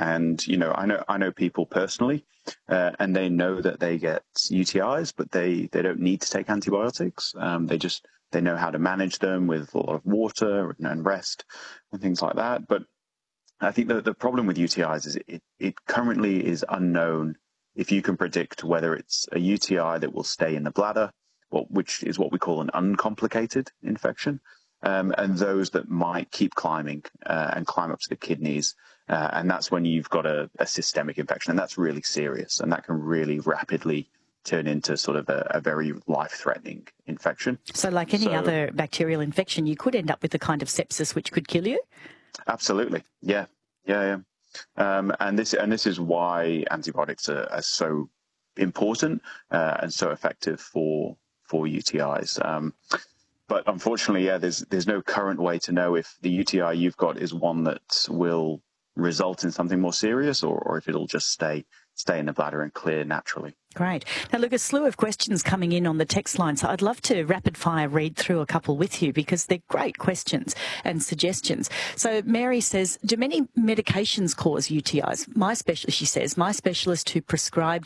And, I know people personally, and they know that they get UTIs, but they don't need to take antibiotics. They know how to manage them with a lot of water and rest and things like that. But I think the problem with UTIs is it currently is unknown if you can predict whether it's a UTI that will stay in the bladder, which is what we call an uncomplicated infection, and those that might keep climbing and climb up to the kidneys. And that's when you've got a systemic infection, and that's really serious, and that can really rapidly turn into sort of a very life-threatening infection. So like any other bacterial infection, you could end up with a kind of sepsis which could kill you? Absolutely. Yeah. And this is why antibiotics are so important and so effective for UTIs. But unfortunately, there's no current way to know if the UTI you've got is one that will result in something more serious or if it'll just stay in the bladder and clear naturally. Great. Now, look, a slew of questions coming in on the text line, so I'd love to rapid fire read through a couple with you because they're great questions and suggestions. So Mary says, do many medications cause UTIs? She says, my specialist who prescribed,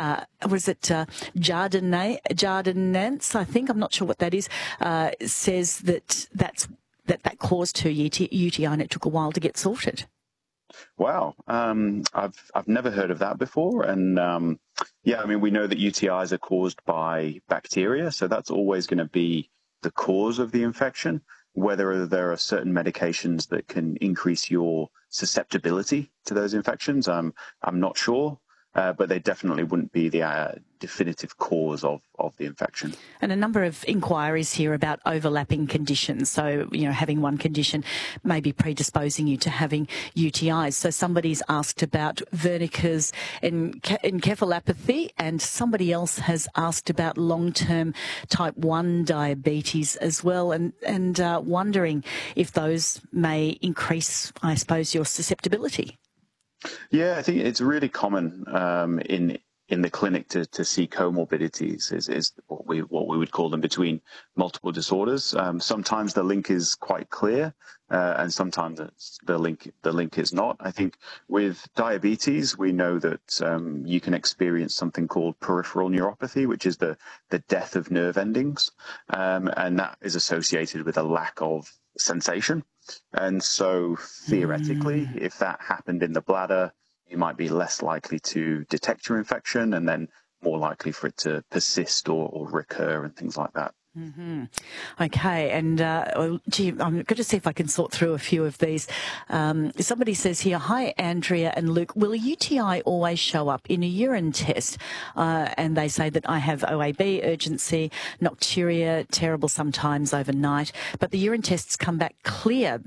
Jardiance, I think, I'm not sure what that is, says that caused her UTI and it took a while to get sorted. Wow. I've never heard of that before. And we know that UTIs are caused by bacteria. So that's always going to be the cause of the infection. Whether there are certain medications that can increase your susceptibility to those infections, I'm not sure. But they definitely wouldn't be the definitive cause of the infection. And a number of inquiries here about overlapping conditions. So, having one condition may be predisposing you to having UTIs. So somebody's asked about Wernicke's encephalopathy, and somebody else has asked about long-term type 1 diabetes as well, and wondering if those may increase, I suppose, your susceptibility. Yeah, I think it's really common in the clinic to see comorbidities is what we would call them between multiple disorders. Sometimes the link is quite clear, and sometimes the link is not. I think with diabetes, we know that you can experience something called peripheral neuropathy, which is the death of nerve endings, and that is associated with a lack of sensation. And so theoretically, if that happened in the bladder, you might be less likely to detect your infection and then more likely for it to persist or recur and things like that. Mm-hmm. Okay, and I'm going to see if I can sort through a few of these. Somebody says here, hi, Andrea and Luke, will a UTI always show up in a urine test? And they say that I have OAB, urgency, nocturia, terrible sometimes overnight, but the urine tests come back clear.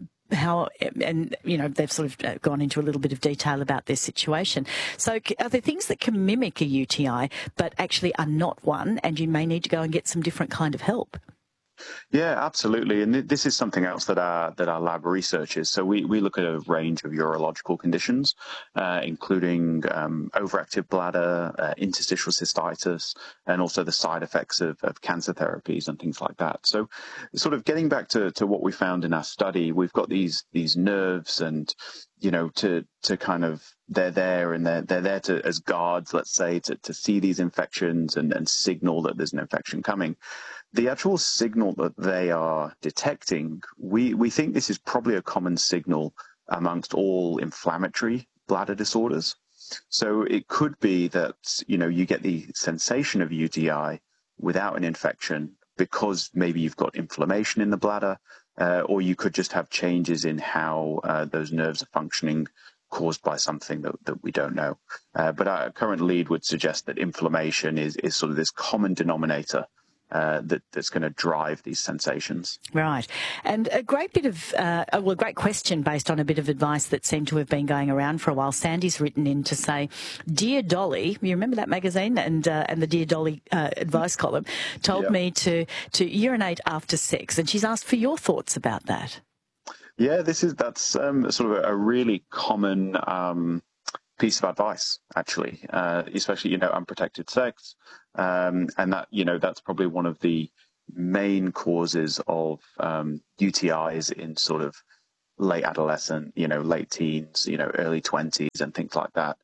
They've sort of gone into a little bit of detail about their situation. So are there things that can mimic a UTI but actually are not one, and you may need to go and get some different kind of help? Yeah, absolutely. And this is something else that our lab researches. So we look at a range of urological conditions, including overactive bladder, interstitial cystitis, and also the side effects of cancer therapies and things like that. So sort of getting back to what we found in our study, we've got these nerves and, to kind of, they're there and they're there to, as guards, let's say, to see these infections and signal that there's an infection coming. The actual signal that they are detecting, we think this is probably a common signal amongst all inflammatory bladder disorders. So it could be that, you get the sensation of UTI without an infection because maybe you've got inflammation in the bladder, or you could just have changes in how those nerves are functioning caused by something that we don't know. But our current lead would suggest that inflammation is sort of this common denominator that's going to drive these sensations. Right. And a great bit of, great question based on a bit of advice that seemed to have been going around for a while. Sandy's written in to say, Dear Dolly, you remember that magazine and the Dear Dolly advice column, told me to urinate after sex. And she's asked for your thoughts about that. Yeah, that's sort of a really common piece of advice, actually, especially, unprotected sex. And that, that's probably one of the main causes of UTIs in sort of late adolescent, late teens, early 20s and things like that,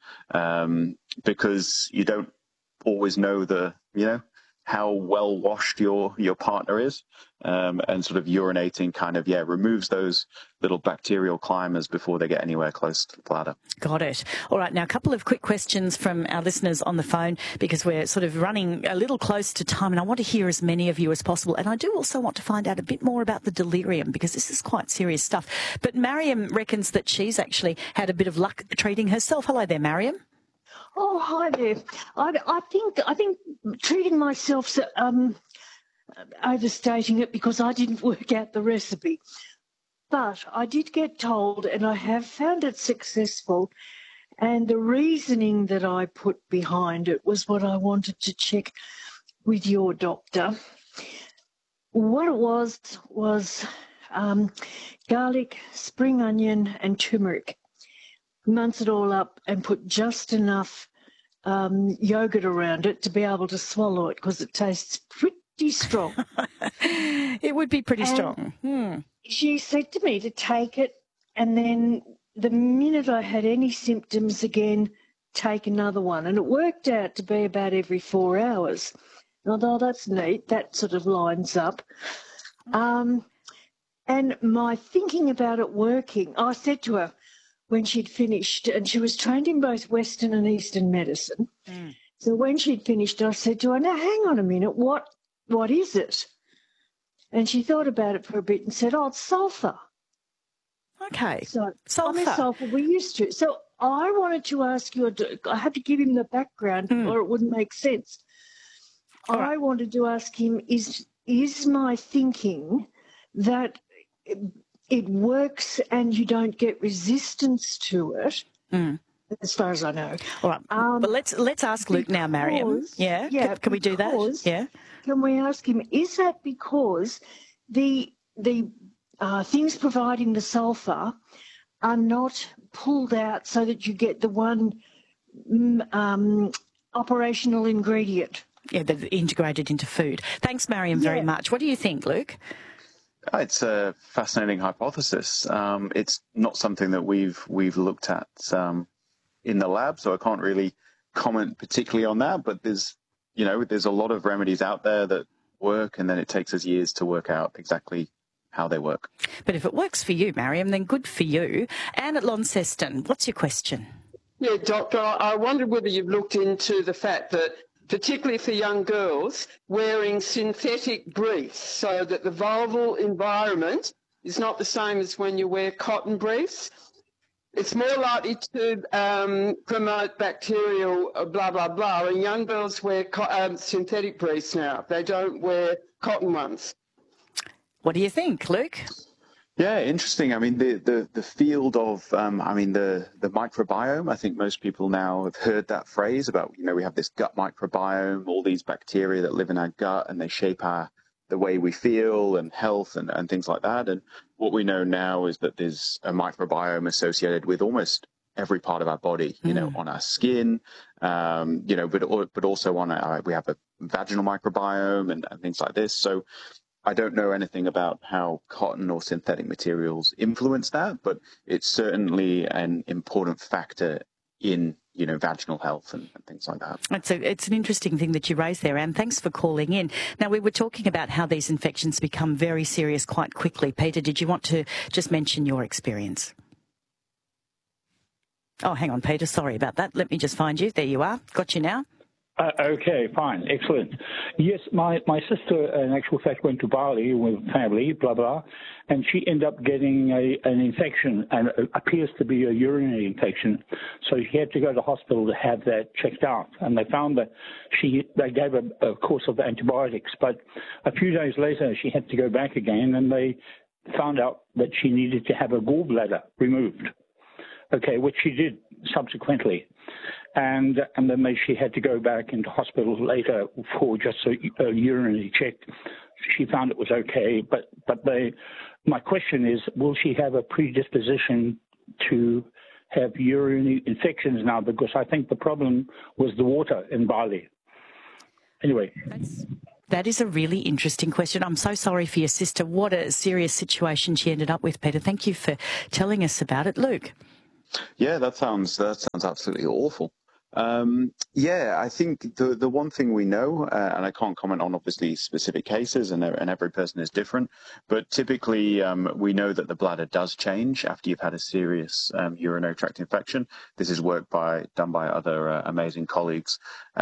because you don't always know how well washed your partner is, and sort of urinating kind of removes those little bacterial climbers before they get anywhere close to the bladder. Got it. All right, now a couple of quick questions from our listeners on the phone, because we're sort of running a little close to time, and I want to hear as many of you as possible. And I do also want to find out a bit more about the delirium, because this is quite serious stuff. But Mariam reckons that she's actually had a bit of luck treating herself. Hello there, Mariam. Oh, hi there. I think treating myself's overstating it, because I didn't work out the recipe. But I did get told, and I have found it successful, and the reasoning that I put behind it was what I wanted to check with your doctor. What it was garlic, spring onion and turmeric. Munch it all up and put just enough yogurt around it to be able to swallow it, because it tastes pretty strong. It would be pretty strong. She said to me to take it, and then the minute I had any symptoms again, take another one. And it worked out to be about every 4 hours. And I thought, that's neat. That sort of lines up. And my thinking about it working, I said to her, when she'd finished, and she was trained in both Western and Eastern medicine. So when she'd finished, I said to her, now hang on a minute, what is it? And she thought about it for a bit and said, oh, it's sulphur. Okay. So sulphur. Sulphur we used to. So I wanted to ask you, I had to give him the background or it wouldn't make sense. I wanted to ask him, is my thinking that it works and you don't get resistance to it, as far as I know. All right. But let's ask Luke now, Mariam. Yeah. Can we do that? Yeah. Can we ask him, is that because the things providing the sulphur are not pulled out so that you get the one operational ingredient? Yeah, they're integrated into food. Thanks, Mariam, very much. What do you think, Luke? It's a fascinating hypothesis. It's not something that we've looked at in the lab, so I can't really comment particularly on that. But there's a lot of remedies out there that work, and then it takes us years to work out exactly how they work. But if it works for you, Mariam, then good for you. Anne at Launceston, what's your question? Yeah, Doctor, I wondered whether you've looked into the fact that, particularly for young girls, wearing synthetic briefs so that the vulval environment is not the same as when you wear cotton briefs. It's more likely to promote bacterial blah, blah, blah. And young girls wear synthetic briefs now. They don't wear cotton ones. What do you think, Luke? Yeah, interesting. I mean, the field of, the microbiome, I think most people now have heard that phrase about, we have this gut microbiome, all these bacteria that live in our gut, and they shape the way we feel and health and things like that. And what we know now is that there's a microbiome associated with almost every part of our body, on our skin, but also on we have a vaginal microbiome and things like this. So I don't know anything about how cotton or synthetic materials influence that, but it's certainly an important factor in, vaginal health and things like that. It's an interesting thing that you raised there, Anne. Thanks for calling in. Now, we were talking about how these infections become very serious quite quickly. Peter, did you want to just mention your experience? Oh, hang on, Peter. Sorry about that. Let me just find you. There you are. Got you now. Okay, fine, excellent. Yes, my sister, in actual fact, went to Bali with family, blah, blah, and she ended up getting an infection, and it appears to be a urinary infection. So she had to go to hospital to have that checked out. And they found that they gave a course of antibiotics, but a few days later she had to go back again, and they found out that she needed to have a gallbladder removed, okay, which she did subsequently. And then she had to go back into hospital later for just a urinary check. She found it was okay, but my question is, will she have a predisposition to have urinary infections now? Because I think the problem was the water in Bali. Anyway. That is a really interesting question. I'm so sorry for your sister. What a serious situation she ended up with, Peter. Thank you for telling us about it. Luke? Yeah, that sounds absolutely awful. I think the one thing we know, and I can't comment on obviously specific cases, and every person is different, but typically we know that the bladder does change after you've had a serious urinary tract infection. This is work done by other amazing colleagues,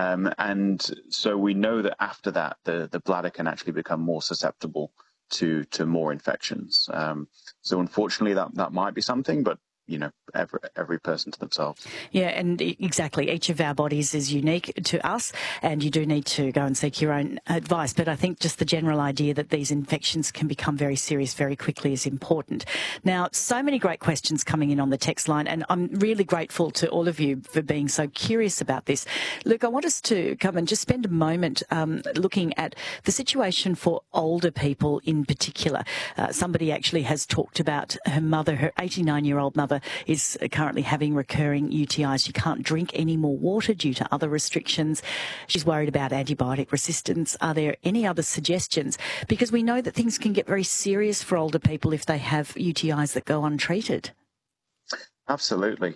and so we know that after that the bladder can actually become more susceptible to more infections. So unfortunately that might be something, but every person to themselves. Yeah, and exactly. Each of our bodies is unique to us, and you do need to go and seek your own advice. But I think just the general idea that these infections can become very serious very quickly is important. Now, so many great questions coming in on the text line, and I'm really grateful to all of you for being so curious about this. Luke, I want us to come and just spend a moment looking at the situation for older people in particular. Somebody actually has talked about her mother, her 89-year-old mother, is currently having recurring UTIs. She can't drink any more water due to other restrictions. She's worried about antibiotic resistance. Are there any other suggestions? Because we know that things can get very serious for older people if they have UTIs that go untreated. Absolutely.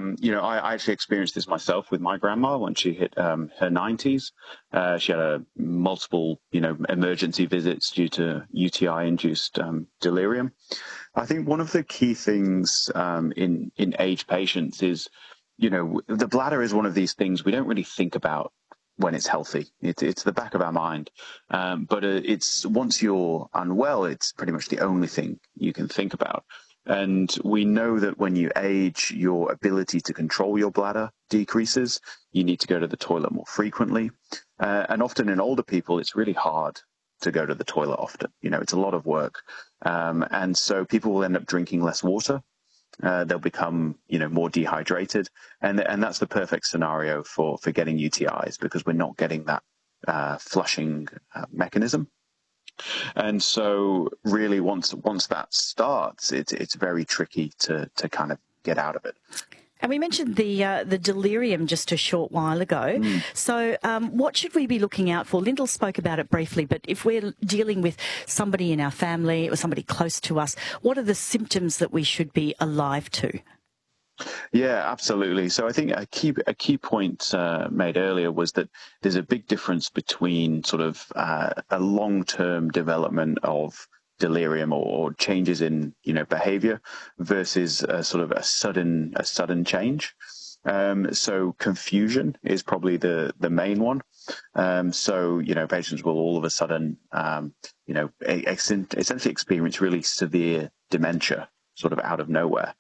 I actually experienced this myself with my grandma when she hit her 90s. She had multiple, emergency visits due to UTI-induced delirium. I think one of the key things in aged patients is, the bladder is one of these things we don't really think about when it's healthy. It's the back of our mind. But it's once you're unwell, it's pretty much the only thing you can think about. And we know that when you age, your ability to control your bladder decreases. You need to go to the toilet more frequently. And often in older people, it's really hard to go to the toilet often. It's a lot of work. And so people will end up drinking less water. They'll become, more dehydrated. And that's the perfect scenario for getting UTIs, because we're not getting that flushing mechanism. And so really once that starts, it's very tricky to kind of get out of it. And we mentioned the delirium just a short while ago. So what should we be looking out for? Lyndall spoke about it briefly, but if we're dealing with somebody in our family or somebody close to us, what are the symptoms that we should be alive to? Yeah, absolutely. So I think a key point made earlier was that there's a big difference between sort of a long-term development of delirium or changes in behavior versus sort of a sudden change. So confusion is probably the main one. So patients will all of a sudden essentially experience really severe dementia sort of out of nowhere.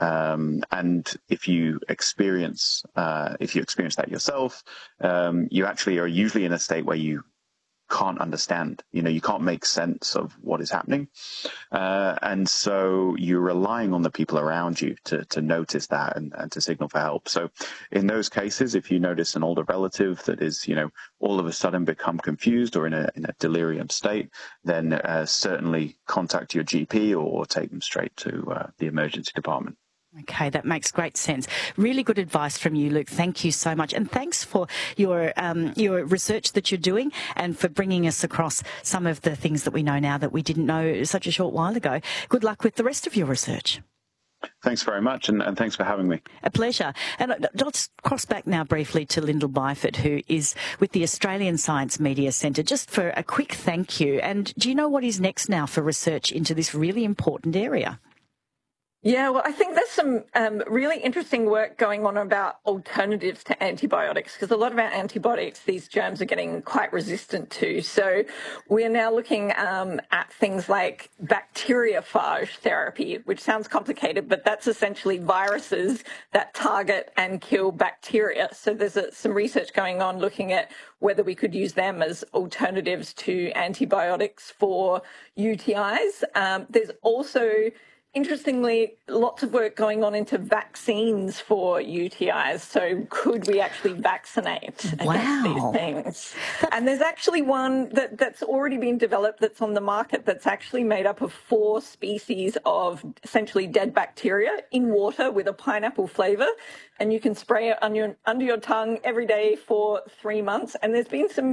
And if you experience that yourself, you actually are usually in a state where you can't understand, you can't make sense of what is happening. And so you're relying on the people around you to notice that and to signal for help. So in those cases, if you notice an older relative that is, all of a sudden become confused or in a delirium state, then certainly contact your GP or take them straight to the emergency department. Okay, that makes great sense. Really good advice from you, Luke. Thank you so much. And thanks for your research that you're doing and for bringing us across some of the things that we know now that we didn't know such a short while ago. Good luck with the rest of your research. Thanks very much, and thanks for having me. A pleasure. And let's cross back now briefly to Lyndall Byford, who is with the Australian Science Media Centre, just for a quick thank you. And do you know what is next now for research into this really important area? Yeah, well, I think there's some really interesting work going on about alternatives to antibiotics, because a lot of our antibiotics, these germs are getting quite resistant to. So we're now looking at things like bacteriophage therapy, which sounds complicated, but that's essentially viruses that target and kill bacteria. So there's some research going on looking at whether we could use them as alternatives to antibiotics for UTIs. There's also, interestingly, lots of work going on into vaccines for UTIs. So could we actually vaccinate against these things? And there's actually one that's already been developed that's on the market that's actually made up of 4 species of essentially dead bacteria in water with a pineapple flavour. And you can spray it under your tongue every day for 3 months. And there's been some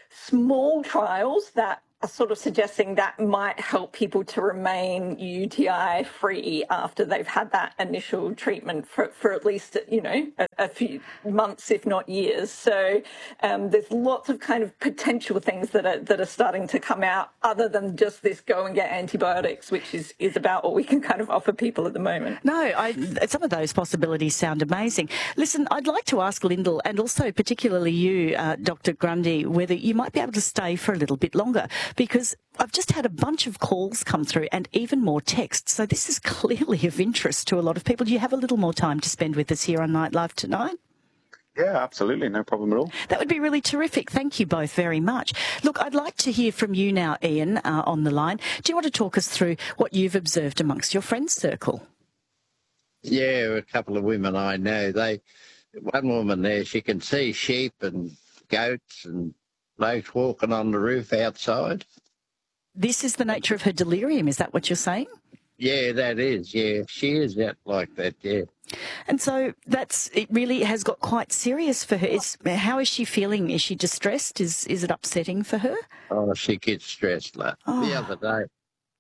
small trials that are sort of suggesting that might help people to remain UTI free after they've had that initial treatment for at least, a few months, if not years. So there's lots of kind of potential things that are starting to come out other than just this go and get antibiotics, which is about all we can kind of offer people at the moment. No, some of those possibilities sound amazing. Listen, I'd like to ask Lyndall, and also particularly you, Dr. Grundy, whether you might be able to stay for a little bit longer, because I've just had a bunch of calls come through and even more texts. So this is clearly of interest to a lot of people. Do you have a little more time to spend with us here on Nightlife tonight? Yeah, absolutely. No problem at all. That would be really terrific. Thank you both very much. Look, I'd like to hear from you now, Ian, on the line. Do you want to talk us through what you've observed amongst your friends' circle? Yeah, a couple of women I know. One woman there, she can see sheep and goats and blokes walking on the roof outside. This is the nature of her delirium, is that what you're saying? Yeah, that is, yeah. She is out like that, yeah. And so it really has got quite serious for her. How is she feeling? Is she distressed? Is it upsetting for her? Oh, she gets stressed. Like, The other day,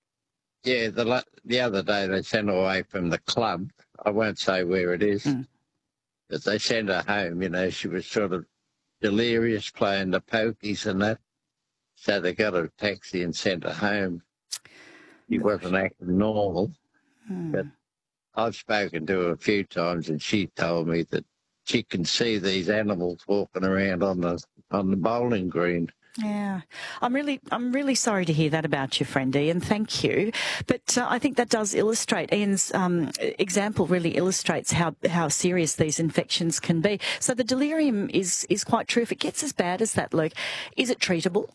the other day they sent her away from the club. I won't say where it is, but they sent her home. She was sort of delirious, playing the pokies and that. So they got her a taxi and sent her home. She wasn't acting normal, but I've spoken to her a few times, and she told me that she can see these animals walking around on the bowling green. Yeah, I'm really sorry to hear that about your friend, Ian. Thank you. But I think that does illustrate, Ian's example really illustrates how serious these infections can be. So the delirium is quite true. If it gets as bad as that, Luke, is it treatable?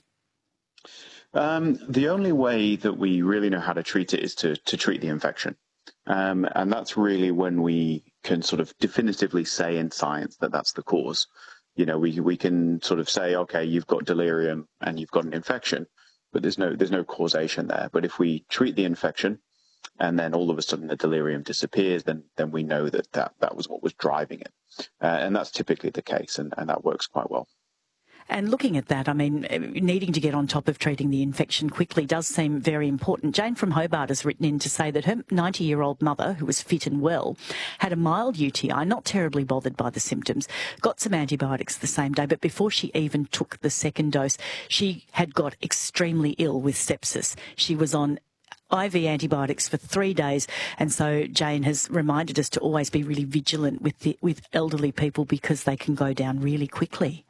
The only way that we really know how to treat it is to treat the infection. And that's really when we can sort of definitively say in science that that's the cause. We can sort of say, okay, you've got delirium and you've got an infection, but there's no causation there. But if we treat the infection and then all of a sudden the delirium disappears, then we know that was what was driving it. And that's typically the case, and that works quite well. And looking at that, I mean, needing to get on top of treating the infection quickly does seem very important. Jane from Hobart has written in to say that her 90-year-old mother, who was fit and well, had a mild UTI, not terribly bothered by the symptoms, got some antibiotics the same day, but before she even took the second dose, she had got extremely ill with sepsis. She was on IV antibiotics for 3 days, and so Jane has reminded us to always be really vigilant with elderly people because they can go down really quickly.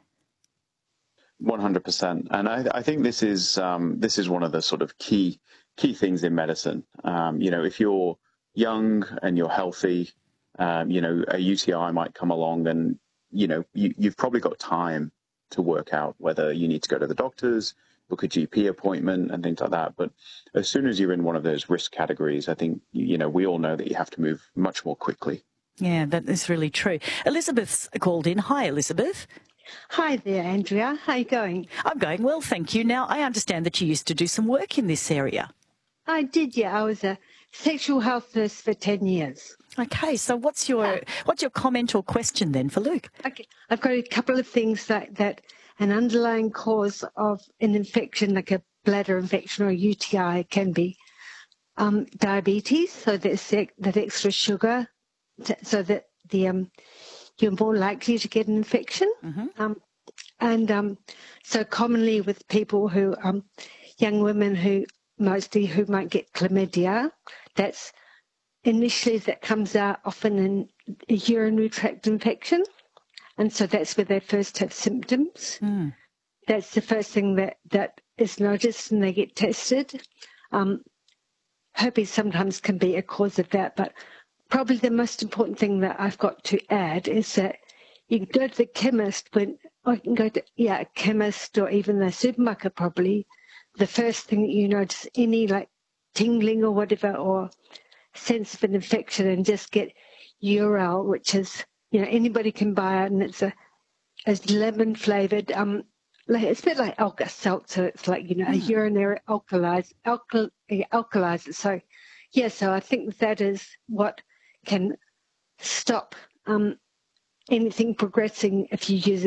100%, and I think this is one of the sort of key things in medicine. If you're young and you're healthy, a UTI might come along, and you've probably got time to work out whether you need to go to the doctors, book a GP appointment, and things like that. But as soon as you're in one of those risk categories, I think we all know that you have to move much more quickly. Yeah, that is really true. Elizabeth's called in. Hi, Elizabeth. Hi there, Andrea. How are you going? I'm going well, thank you. Now, I understand that you used to do some work in this area. I did, yeah. I was a sexual health nurse for 10 years. Okay, so what's your comment or question then for Luke? Okay, I've got a couple of things that an underlying cause of an infection, like a bladder infection or a UTI, can be diabetes, so that extra sugar, so that you're more likely to get an infection. Mm-hmm. So commonly with people who, young women who might get chlamydia, that comes out often in a urinary tract infection. And so that's where they first have symptoms. Mm. That's the first thing that is noticed and they get tested. Herpes sometimes can be a cause of that, but probably the most important thing that I've got to add is that you can go to the chemist a chemist or even the supermarket probably. The first thing that you notice, any like tingling or whatever or sense of an infection, and just get Urel, which is, anybody can buy it, and it's a lemon flavored, it's a bit like Alka-Seltzer. It's like, a urinary alkalizer. So, so I think that is what can stop anything progressing if you use it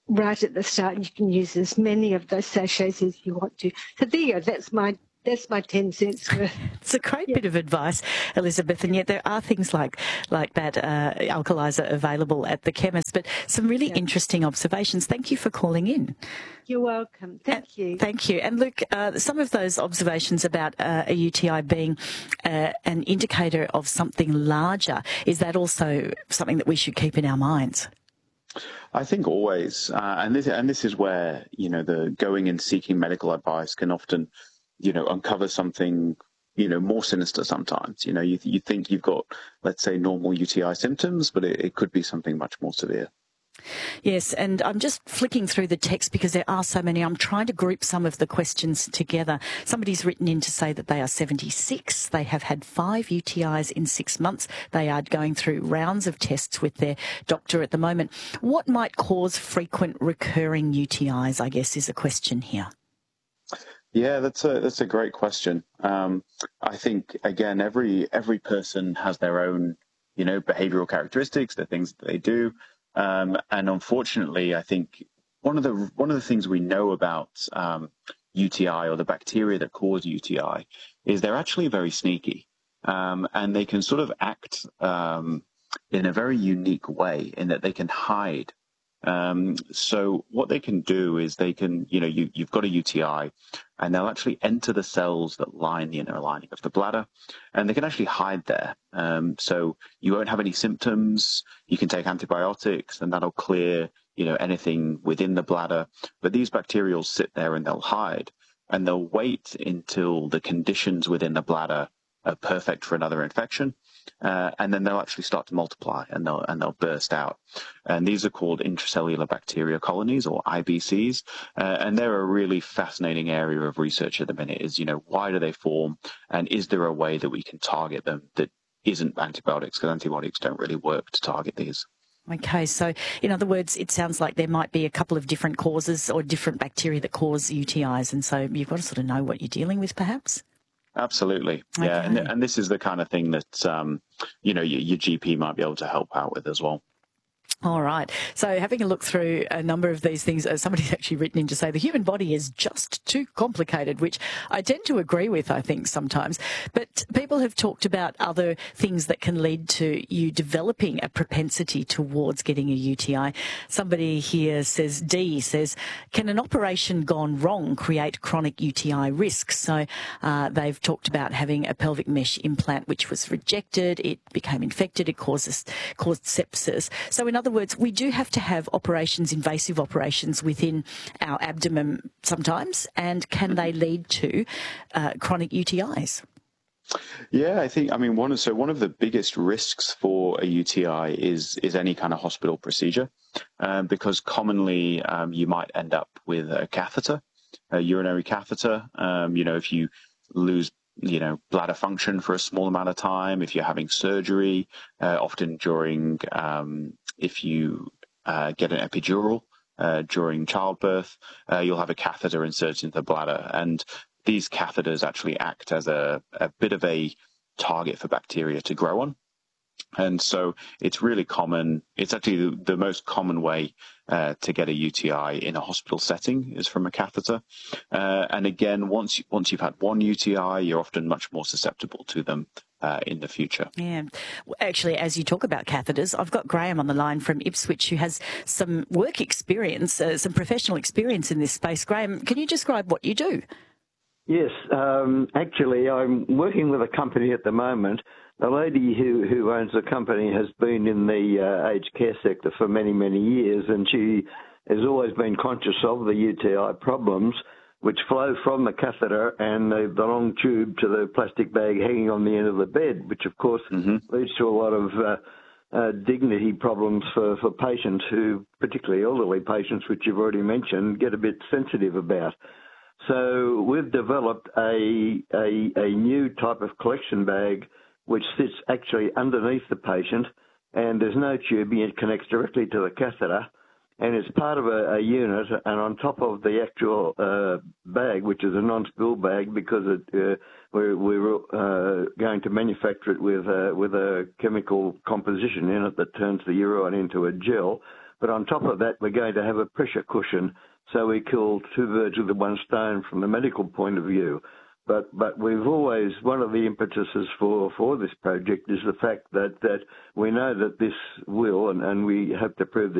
right at the start, and you can use as many of those sachets as you want to. So there you go. That's my 10 cents worth. It's a great bit of advice, Elizabeth, and yet there are things like that alkalizer available at the chemist, but some really interesting observations. Thank you for calling in. You're welcome. Thank you. Thank you. And Luke, some of those observations about a UTI being an indicator of something larger, is that also something that we should keep in our minds? I think always, and this is where, the going and seeking medical advice can often, uncover something, more sinister sometimes. You think you've got, let's say, normal UTI symptoms, but it could be something much more severe. Yes, and I'm just flicking through the text because there are so many. I'm trying to group some of the questions together. Somebody's written in to say that they are 76. They have had 5 UTIs in 6 months. They are going through rounds of tests with their doctor at the moment. What might cause frequent recurring UTIs, I guess, is a question here. Yeah, that's a great question. I think, again, every person has their own, behavioral characteristics, the things that they do. And unfortunately, I think one of the things we know about UTI, or the bacteria that cause UTI, is they're actually very sneaky, and they can sort of act in a very unique way in that they can hide. So what they can do is they can, you've got a UTI, and they'll actually enter the cells that line the inner lining of the bladder, and they can actually hide there. So you won't have any symptoms. You can take antibiotics, and that'll clear, anything within the bladder. But these bacteria will sit there and they'll hide, and they'll wait until the conditions within the bladder are perfect for another infection. And then they'll actually start to multiply, and they'll burst out. And these are called intracellular bacteria colonies, or IBCs. And they're a really fascinating area of research at the minute. Is why do they form, and is there a way that we can target them that isn't antibiotics? Because antibiotics don't really work to target these. Okay, so in other words, it sounds like there might be a couple of different causes or different bacteria that cause UTIs, and so you've got to sort of know what you're dealing with, perhaps. Absolutely. Yeah. Okay. And this is the kind of thing that, your GP might be able to help out with as well. All right. So having a look through a number of these things, somebody's actually written in to say the human body is just too complicated, which I tend to agree with, I think, sometimes. But people have talked about other things that can lead to you developing a propensity towards getting a UTI. Somebody here says, D says, can an operation gone wrong create chronic UTI risks? So they've talked about having a pelvic mesh implant which was rejected. It became infected. It caused sepsis. So in other words, we do have to have operations, invasive operations within our abdomen sometimes, and can they lead to chronic UTIs? Yeah, one of the biggest risks for a UTI is any kind of hospital procedure, because commonly you might end up with a catheter, a urinary catheter. If you lose bladder function for a small amount of time, if you're having surgery, often during, if you get an epidural during childbirth, you'll have a catheter inserted into the bladder. And these catheters actually act as a bit of a target for bacteria to grow on. And so it's really common. It's actually the most common way to get a UTI in a hospital setting is from a catheter. And again, once you've had one UTI, you're often much more susceptible to them in the future. Yeah. Actually, as you talk about catheters, I've got Graham on the line from Ipswich who has some work experience, some professional experience in this space. Graham, can you describe what you do? Yes. Actually, I'm working with a company at the moment. The lady who owns the company has been in the aged care sector for many, many years, and she has always been conscious of the UTI problems which flow from the catheter and the long tube to the plastic bag hanging on the end of the bed, which of course leads to a lot of dignity problems for patients who, particularly elderly patients, which you've already mentioned, get a bit sensitive about. So we've developed a new type of collection bag which sits actually underneath the patient, and there's no tubing. It connects directly to the catheter, and it's part of a unit, and on top of the actual bag, which is a non-spill bag, because we're going to manufacture it with a chemical composition in it that turns the urine into a gel. But on top of that, we're going to have a pressure cushion, so we kill two birds with one stone from the medical point of view. But we've always, one of the impetuses for this project is the fact that we know that this will, and we hope to prove